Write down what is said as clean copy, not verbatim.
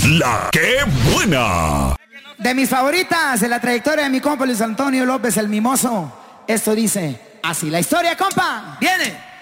La que buena. De mis favoritas en la trayectoria de mi compa Luis Antonio López el Mimoso. Esto dice así la historia, compa. Viene.